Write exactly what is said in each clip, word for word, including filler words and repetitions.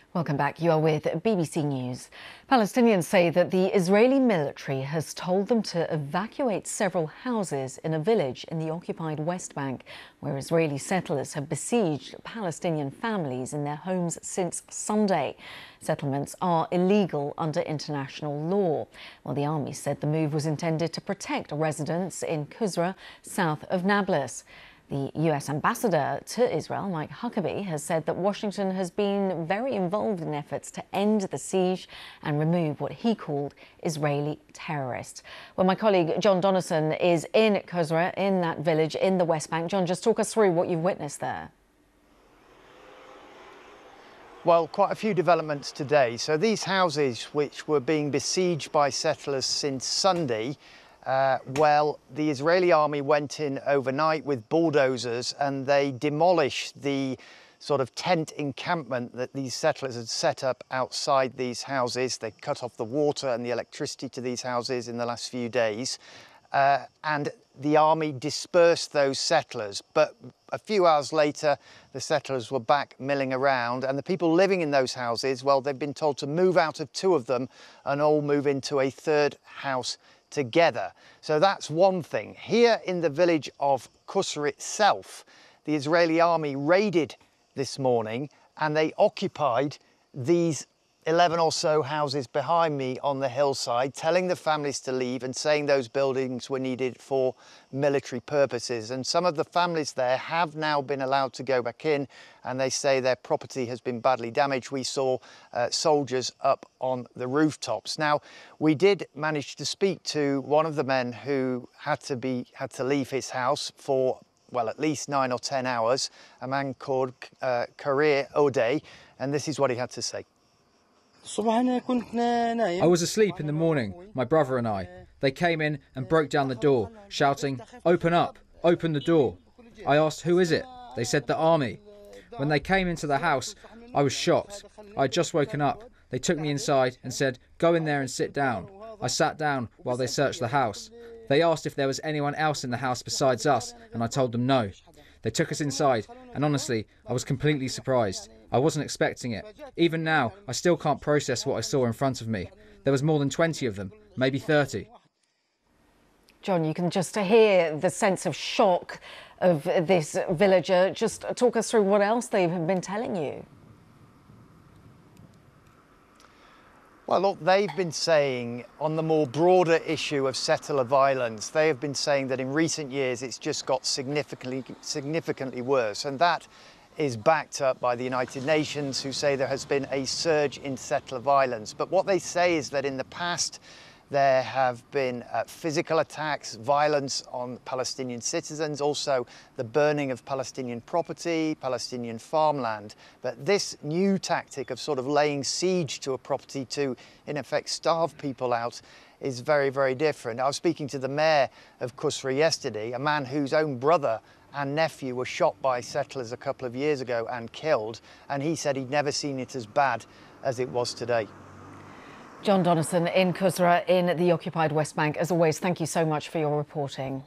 Welcome back. You are with B B C News. Palestinians say that the Israeli military has told them to evacuate several houses in a village in the occupied West Bank, where Israeli settlers have besieged Palestinian families in their homes since Sunday. Settlements are illegal under international law. Well, the army said the move was intended to protect residents in Qusra, south of Nablus. The U S ambassador to Israel, Mike Huckabee, has said that Washington has been very involved in efforts to end the siege and remove what he called Israeli terrorists. Well, my colleague John Donaldson is in Qusra, in that village in the West Bank. John, just talk us through what you've witnessed there. Well, quite a few developments today. So these houses, which were being besieged by settlers since Sunday, Uh, well, the Israeli army went in overnight with bulldozers and they demolished the sort of tent encampment that these settlers had set up outside these houses. They cut off the water and the electricity to these houses in the last few days. Uh, and the army dispersed those settlers. But a few hours later, the settlers were back milling around, and the people living in those houses, well, they've been told to move out of two of them and all move into a third house together. So that's one thing. Here in the village of Qusra itself, the Israeli army raided this morning and they occupied these eleven or so houses behind me on the hillside, telling the families to leave and saying those buildings were needed for military purposes. And some of the families there have now been allowed to go back in, and they say their property has been badly damaged. We saw uh, soldiers up on the rooftops. Now, we did manage to speak to one of the men who had to be had to leave his house for, well, at least nine or ten hours, a man called uh, Karir Odeh, and this is what he had to say. I was asleep in the morning, my brother and I. They came in and broke down the door, shouting, "Open up, open the door." I asked, "Who is it?" They said, "The army." When they came into the house, I was shocked. I had just woken up. They took me inside and said, "Go in there and sit down." I sat down while they searched the house. They asked if there was anyone else in the house besides us, and I told them no. They took us inside, and honestly, I was completely surprised. I wasn't expecting it. Even now, I still can't process what I saw in front of me. There was more than twenty of them, maybe thirty. John, you can just hear the sense of shock of this villager. Just talk us through what else they've been telling you. Well, look, they've been saying on the more broader issue of settler violence, they have been saying that in recent years it's just got significantly, significantly worse. And that is backed up by the United Nations, who say there has been a surge in settler violence. But what they say is that in the past, there have been uh, physical attacks, violence on Palestinian citizens, also the burning of Palestinian property, Palestinian farmland. But this new tactic of sort of laying siege to a property to, in effect, starve people out is very, very different. I was speaking to the mayor of Qusra yesterday, a man whose own brother and nephew were shot by settlers a couple of years ago and killed, and he said he'd never seen it as bad as it was today. John Donaldson in Qusra in the occupied West Bank. As always, thank you so much for your reporting.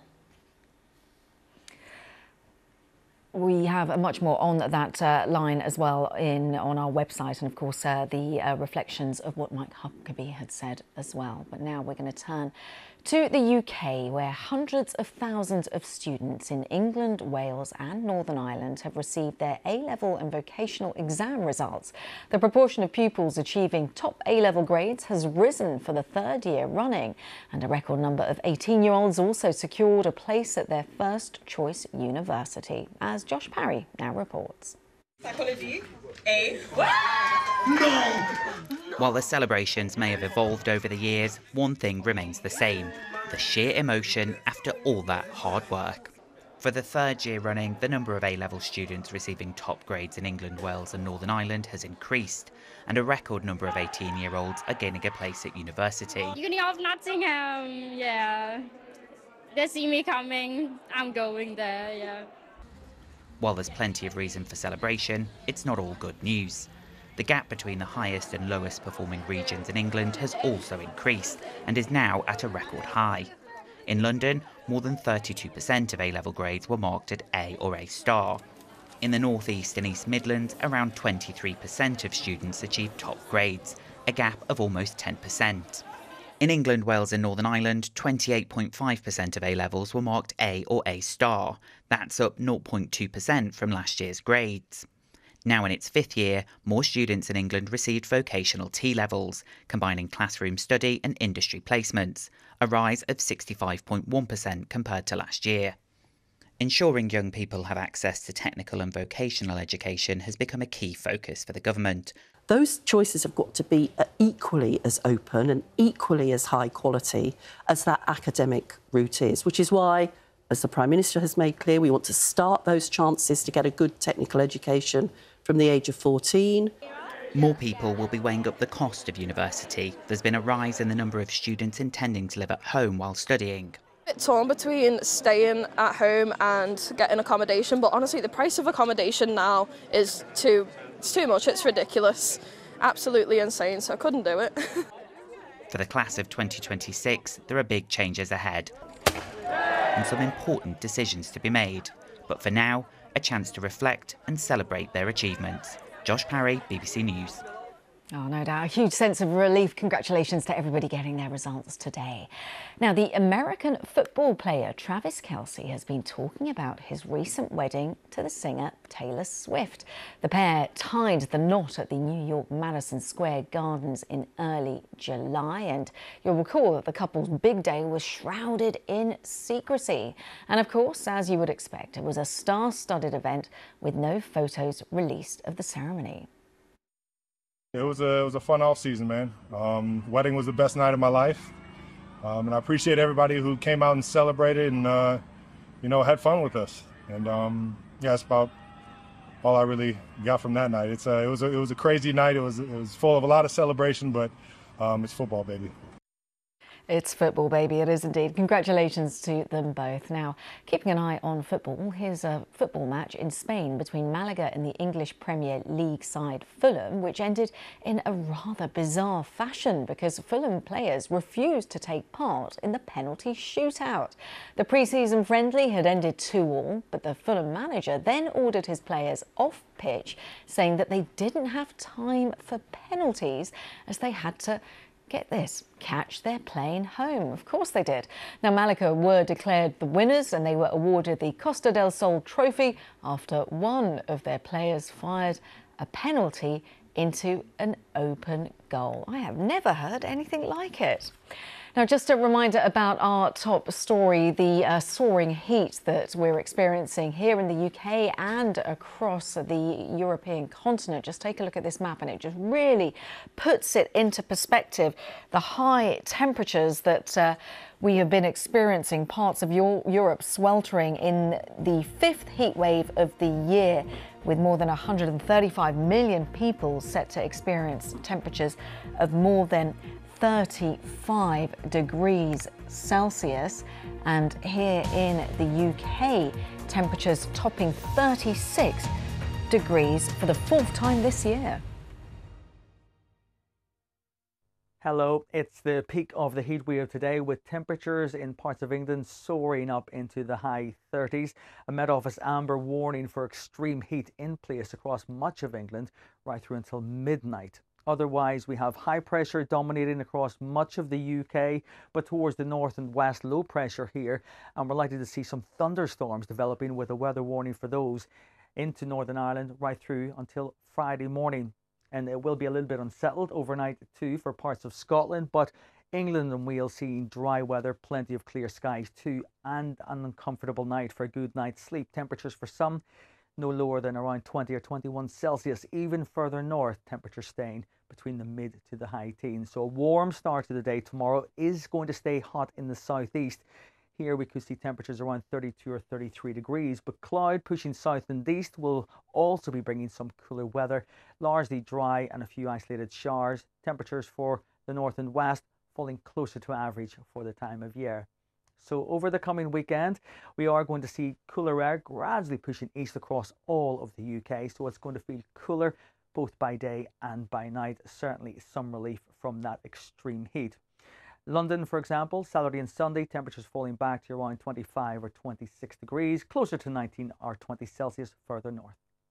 We have much more on that uh, line as well in on our website, and of course uh, the uh, reflections of what Mike Huckabee had said as well. But now we're going to turn to the U K, where hundreds of thousands of students in England, Wales and Northern Ireland have received their A-level and vocational exam results. The proportion of pupils achieving top A-level grades has risen for the third year running, and a record number of eighteen-year-olds also secured a place at their first choice university, as Josh Parry now reports. Psychology, A. No! While the celebrations may have evolved over the years, one thing remains the same: the sheer emotion after all that hard work. For the third year running, the number of A-level students receiving top grades in England, Wales and Northern Ireland has increased, and a record number of eighteen-year-olds are gaining a place at university. Uni of Nottingham, yeah. They see me coming, I'm going there, yeah. While there's plenty of reason for celebration, it's not all good news. The gap between the highest and lowest performing regions in England has also increased and is now at a record high. In London, more than thirty-two percent of A-level grades were marked at A or A star. In the North East and East Midlands, around twenty-three percent of students achieve top grades, a gap of almost ten percent. In England, Wales and Northern Ireland, twenty-eight point five percent of A-levels were marked A or A star. That's up zero point two percent from last year's grades. Now in its fifth year, more students in England received vocational T-levels, combining classroom study and industry placements, a rise of sixty-five point one percent compared to last year. Ensuring young people have access to technical and vocational education has become a key focus for the government. Those choices have got to be equally as open and equally as high quality as that academic route is, which is why, as the Prime Minister has made clear, we want to start those chances to get a good technical education from the age of fourteen. More people will be weighing up the cost of university. There's been a rise in the number of students intending to live at home while studying. Bit torn between staying at home and getting accommodation, but honestly the price of accommodation now is too it's too much. It's ridiculous, absolutely insane, so I couldn't do it. For the class of twenty twenty-six, there are big changes ahead and some important decisions to be made, but for now, a chance to reflect and celebrate their achievements. Josh Parry, B B C News. Oh, no doubt. A huge sense of relief. Congratulations to everybody getting their results today. Now, the American football player Travis Kelce has been talking about his recent wedding to the singer Taylor Swift. The pair tied the knot at the New York Madison Square Gardens in early July, and you'll recall that the couple's big day was shrouded in secrecy. And of course, as you would expect, it was a star-studded event with no photos released of the ceremony. It was a it was a fun off season, man. Um, wedding was the best night of my life, um, and I appreciate everybody who came out and celebrated and uh, you know had fun with us. And um, yeah, that's about all I really got from that night. It's a, it was a, it was a crazy night. It was it was full of a lot of celebration, but um, it's football, baby. It's football, baby. It is indeed. Congratulations to them both. Now, keeping an eye on football, here's a football match in Spain between Malaga and the English Premier League side Fulham, which ended in a rather bizarre fashion because Fulham players refused to take part in the penalty shootout. The pre-season friendly had ended two all, but the Fulham manager then ordered his players off pitch, saying that they didn't have time for penalties as they had to, get this, catch their plane home. Of course they did. Now, Malaga were declared the winners and they were awarded the Costa del Sol trophy after one of their players fired a penalty into an open goal. I have never heard anything like it. Now, just a reminder about our top story, the uh, soaring heat that we're experiencing here in the U K and across the European continent. Just take a look at this map and it just really puts it into perspective. The high temperatures that uh, we have been experiencing, parts of Europe sweltering in the fifth heat wave of the year, with more than one hundred thirty-five million people set to experience temperatures of more than thirty-five degrees Celsius, and here in the U K, temperatures topping thirty-six degrees for the fourth time this year. Hello, it's the peak of the heat wave today, with temperatures in parts of England soaring up into the high thirties. A Met Office amber warning for extreme heat in place across much of England right through until midnight. Otherwise, we have high pressure dominating across much of the U K, but towards the north and west, low pressure here, and we're likely to see some thunderstorms developing with a weather warning for those into Northern Ireland right through until Friday morning. And it will be a little bit unsettled overnight too for parts of Scotland, but England and Wales seeing dry weather, plenty of clear skies too, and an uncomfortable night for a good night's sleep. Temperatures for some no lower than around twenty or twenty-one Celsius. Even further north, temperatures staying between the mid to the high teens. So a warm start to the day tomorrow is going to stay hot in the southeast. Here we could see temperatures around thirty-two or thirty-three degrees, but cloud pushing south and east will also be bringing some cooler weather, largely dry and a few isolated showers. Temperatures for the north and west falling closer to average for the time of year. So over the coming weekend, we are going to see cooler air gradually pushing east across all of the U K. So it's going to feel cooler both by day and by night. Certainly some relief from that extreme heat. London, for example, Saturday and Sunday, temperatures falling back to around twenty-five or twenty-six degrees, closer to nineteen or twenty Celsius further north.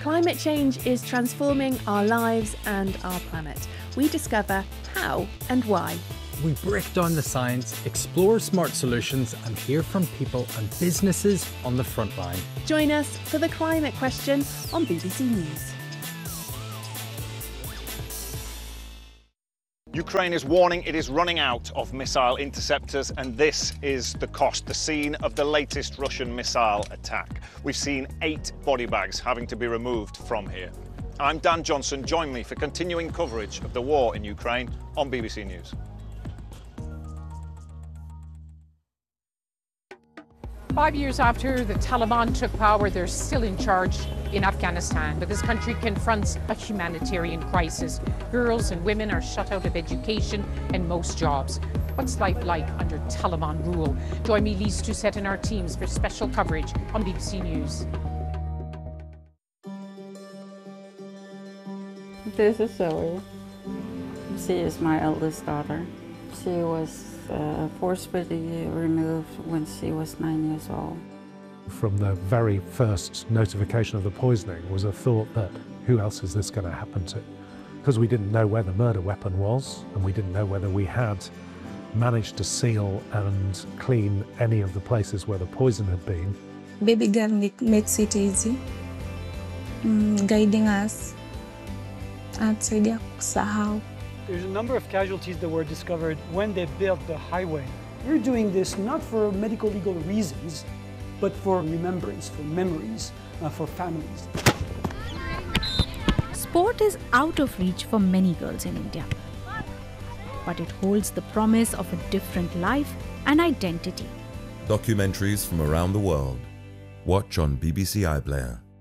Climate change is transforming our lives and our planet. We discover how and why. We break down the science, explore smart solutions, and hear from people and businesses on the front line. Join us for The Climate Question on B B C News. Ukraine is warning it is running out of missile interceptors, and this is the cost, the scene of the latest Russian missile attack. We've seen eight body bags having to be removed from here. I'm Dan Johnson. Join me for continuing coverage of the war in Ukraine on B B C News. Five years after the Taliban took power, they're still in charge in Afghanistan, but this country confronts a humanitarian crisis. Girls and women are shut out of education and most jobs. What's life like under Taliban rule? Join me, Lise Doucette, and our teams for special coverage on B B C News. This is Zoe. She is my eldest daughter. She was uh, forcibly removed when she was nine years old. From the very first notification of the poisoning was a thought that who else is this going to happen to? Because we didn't know where the murder weapon was, and we didn't know whether we had managed to seal and clean any of the places where the poison had been. Baby girl makes it easy, mm, guiding us and saidia kusahau. There's a number of casualties that were discovered when they built the highway. We're doing this not for medical legal reasons, but for remembrance, for memories, uh, for families. Sport is out of reach for many girls in India, but it holds the promise of a different life and identity. Documentaries from around the world. Watch on B B C iPlayer.